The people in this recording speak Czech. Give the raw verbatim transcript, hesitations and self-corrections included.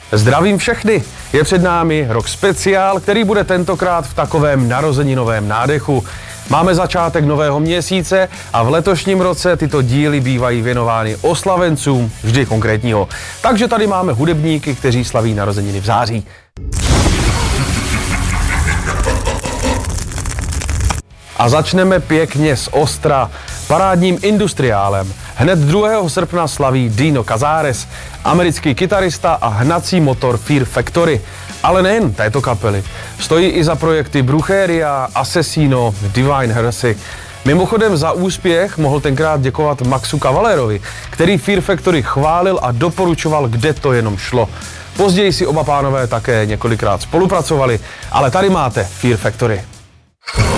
Zdravím všechny! Je před námi rok speciál, který bude tentokrát v takovém narozeninovém nádechu. Máme začátek nového měsíce a v letošním roce tyto díly bývají věnovány oslavencům vždy konkrétního. Takže tady máme hudebníky, kteří slaví narozeniny v září. A začneme pěkně z ostra, parádním industriálem. Hned druhého srpna slaví Dino Cazares, americký kytarista a hnací motor Fear Factory. Ale nejen této kapely. Stojí i za projekty Brucheria, Asesino, Divine Heresy. Mimochodem za úspěch mohl tenkrát děkovat Maxu Cavalerovi, který Fear Factory chválil a doporučoval, kde to jenom šlo. Později si oba pánové také několikrát spolupracovali, ale tady máte Fear Factory.